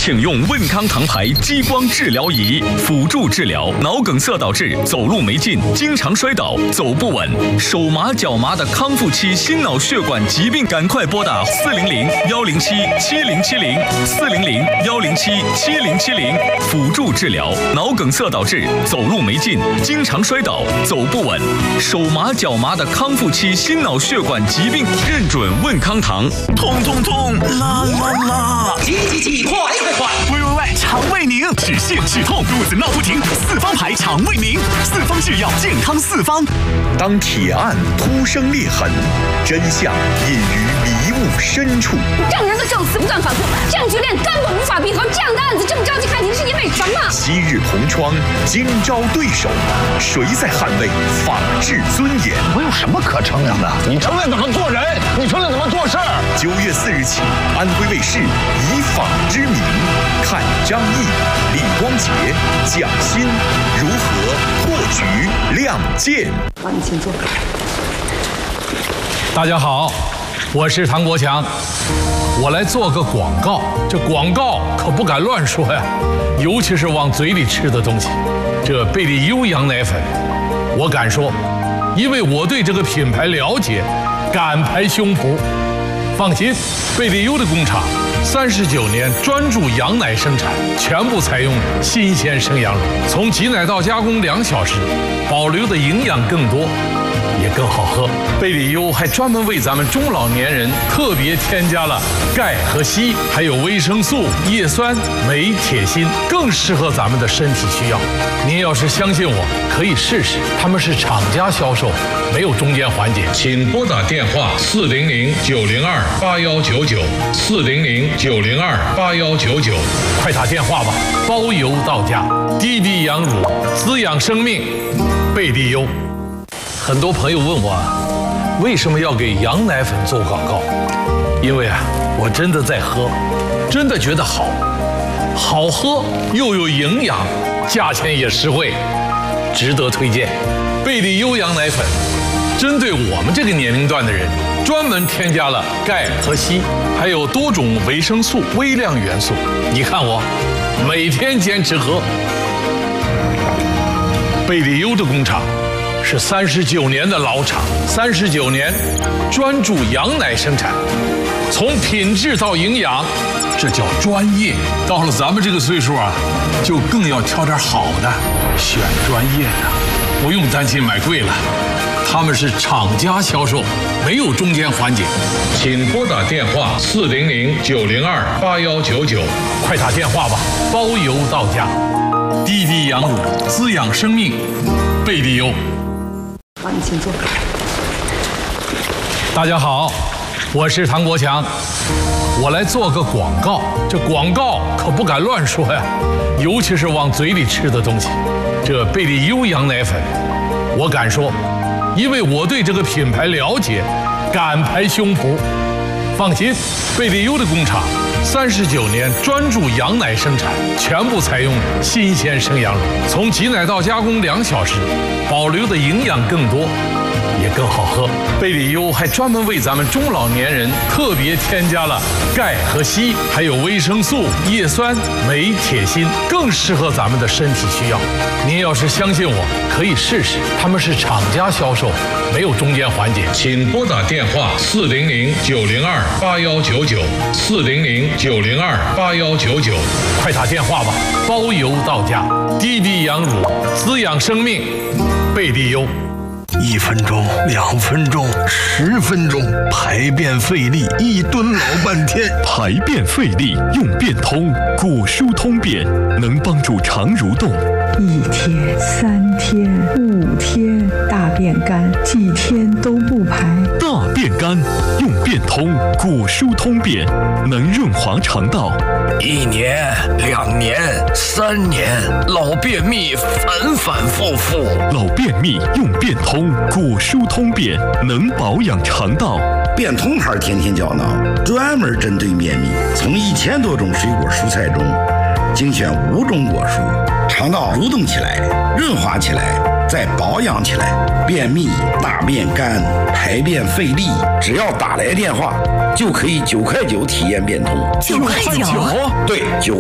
请用问康堂牌激光治疗仪辅助治疗脑梗塞导致走路没劲、经常摔倒、走不稳、手麻脚麻的康复期心脑血管疾病，赶快拨打400-107-7070，400-107-7070，辅助治疗脑梗塞导致走路没劲、经常摔倒、走不稳、手麻脚麻的康复期心脑血管疾病，认准问康堂，痛痛痛，啦啦啦， 急，快！喂，肠胃宁，止泻止痛，肚子闹不停，四方牌肠胃宁，四方制药，健康四方。 当铁案突生裂痕，真相隐于迷雾深处。 证人的证词不断反复，证据链根本无法闭合，这样的案子这么着急开庭是因为什么？ 昔日同窗，今朝对手，谁在捍卫法治尊严？ 我有什么可承认的？你承认怎么做人？你承认怎么做事 ？9月4日起，安徽卫视以法之名，看张毅、李光洁、蒋欣如何破局亮剑。 好，你请坐。 大家好，我是唐国强，我来做个广告。这广告可不敢乱说呀，尤其是往嘴里吃的东西。这贝利优羊奶粉，我敢说，因为我对这个品牌了解，敢拍胸脯。放心，贝利优的工厂39年专注羊奶生产，全部采用新鲜生羊乳，从挤奶到加工2小时，保留的营养更多，也更好喝。贝利优还专门为咱们中老年人特别添加了钙和硒，还有维生素、叶酸、镁、铁、锌，更适合咱们的身体需要。您要是相信我，可以试试。他们是厂家销售，没有中间环节。请拨打电话400-902-8199，400-902-8199，快打电话吧，包邮到家。滴滴羊乳，滋养生命，贝利优。很多朋友问我，为什么要给羊奶粉做广告？因为我真的在喝，真的觉得好喝又有营养，价钱也实惠，值得推荐。贝利优羊奶粉针对我们这个年龄段的人，专门添加了钙和硒，还有多种维生素、微量元素。你看我每天坚持喝。贝利优的工厂是39年的老厂，39年专注羊奶生产，从品质到营养，这叫专业。到了咱们这个岁数就更要挑点好的，选专业的，不用担心买贵了。他们是厂家销售，没有中间环节。请拨打电话400-902-8199，快打电话吧，包邮到家。滴滴羊乳，滋养生命，贝利优。 好，你请坐。 大家好，我是唐国强，我来做个广告。这广告可不敢乱说呀，尤其是往嘴里吃的东西。这贝利优羊奶粉，我敢说，因为我对这个品牌了解，敢拍胸脯。放心，贝利优的工厂39年专注羊奶生产，全部采用新鲜生羊乳，从挤奶到加工2小时，保留的营养更多，也更好喝。贝利优还专门为咱们中老年人特别添加了钙和硒，还有维生素、叶酸、镁、铁、锌，更适合咱们的身体需要。您要是相信我，可以试试。他们是厂家销售，没有中间环节。请拨打电话400-902-8199，400-902-8199，快打电话吧，包邮到家。滴滴羊乳，滋养生命，贝利优。 1分钟、2分钟、10分钟，排便费力，1吨老半天。 排便费力用便通，果蔬通便能帮助肠蠕动。 1天、3天、5天，大便干，几天都不排。 大便干用便通，果蔬通便能润滑肠道。 1年、2年、3年，老便秘反反复复。 老便秘用便通，果蔬通便能保养肠道。 便通牌天天胶囊专门针对便秘，从1000多种水果蔬菜中精选5种果蔬，肠道蠕动起来，润滑起来，再保养起来。便秘、大便干、排便费力，只要打来电话就可以9块9体验便通。 9块9？ 对，9块。